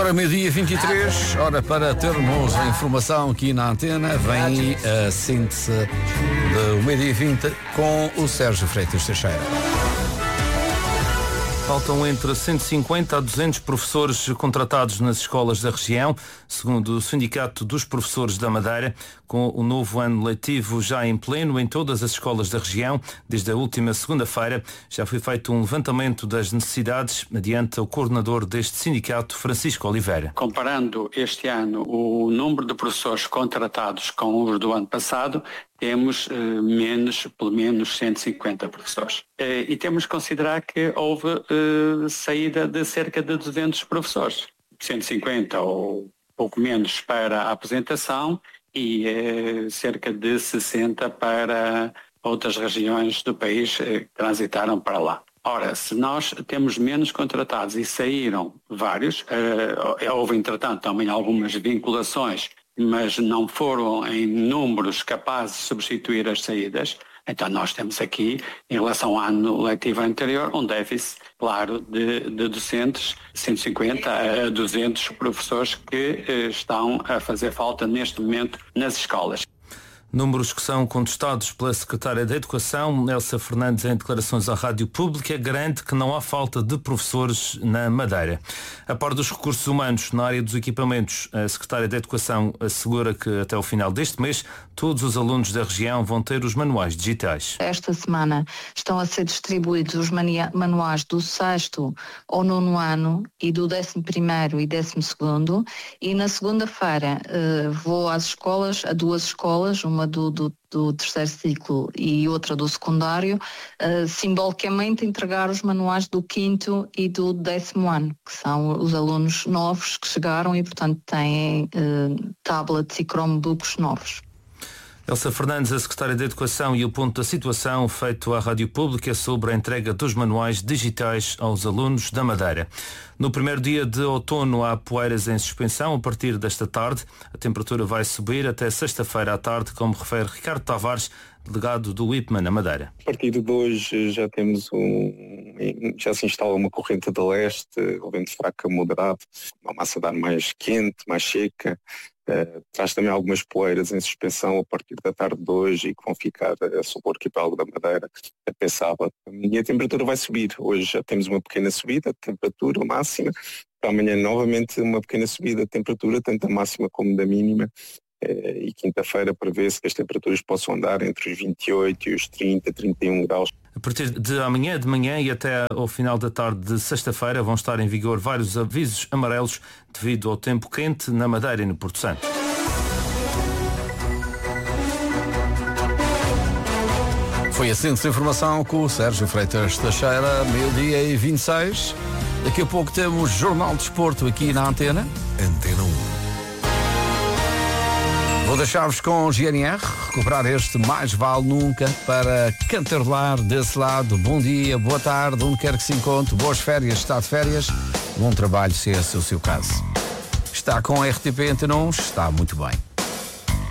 Ora, meio-dia 23, hora para termos a informação aqui na antena. Vem a síntese do meio-dia 20 com o Sérgio Freitas Teixeira. Faltam entre 150 a 200 professores contratados nas escolas da região, segundo o Sindicato dos Professores da Madeira. Com o novo ano letivo já em pleno em todas as escolas da região, desde a última segunda-feira, já foi feito um levantamento das necessidades, adianta o coordenador deste sindicato, Francisco Oliveira. Comparando este ano o número de professores contratados com os do ano passado, temos pelo menos 150 professores. E temos que considerar que houve saída de cerca de 200 professores. 150 ou pouco menos para a apresentação e cerca de 60 para outras regiões do país que transitaram para lá. Ora, se nós temos menos contratados e saíram vários, houve entretanto também algumas vinculações, mas não foram em números capazes de substituir as saídas, então nós temos aqui, em relação ao ano letivo anterior, um déficit, claro, de docentes, 150 a 200 professores que estão a fazer falta neste momento nas escolas. Números que são contestados pela Secretária da Educação, Elsa Fernandes, em declarações à Rádio Pública, garante que não há falta de professores na Madeira. A par dos recursos humanos na área dos equipamentos, a Secretária da Educação assegura que até o final deste mês todos os alunos da região vão ter os manuais digitais. Esta semana estão a ser distribuídos os manuais do 6º ao 9º ano e do 11º e 12º, e na segunda-feira vou às escolas, a duas escolas, uma do terceiro ciclo e outra do secundário, simbolicamente entregar os manuais do 5º e do 10º ano, que são os alunos novos que chegaram e, portanto, têm tablets e Chromebooks novos. Elsa Fernandes, a Secretária da Educação, e o ponto da situação feito à Rádio Pública sobre a entrega dos manuais digitais aos alunos da Madeira. No primeiro dia de outono há poeiras em suspensão a partir desta tarde. A temperatura vai subir até sexta-feira à tarde, como refere Ricardo Tavares, delegado do IPMA na Madeira. A partir de hoje já temos já se instala uma corrente de leste, o vento fraco a moderado, uma massa de ar mais quente, mais seca. Traz também algumas poeiras em suspensão a partir da tarde de hoje e que vão ficar sobre o arquipélago da Madeira até sábado. E a temperatura vai subir. Hoje já temos uma pequena subida de temperatura máxima. Para amanhã novamente uma pequena subida de temperatura, tanto da máxima como da mínima. E quinta-feira prevê-se que as temperaturas possam andar entre os 28 e os 30, 31 graus. A partir de amanhã de manhã e até ao final da tarde de sexta-feira vão estar em vigor vários avisos amarelos devido ao tempo quente na Madeira e no Porto Santo. Foi a síntese de informação com o Sérgio Freitas Teixeira, meio-dia e 26. Daqui a pouco temos Jornal de Desporto aqui na antena. Antena 1. Vou deixar-vos com o GNR, recuperar este Mais Vale Nunca para cantarolar desse lado. Bom dia, boa tarde, onde quer que se encontre, boas férias, está de férias, bom trabalho se esse é o seu caso. Está com a RTP Antena 1, está muito bem.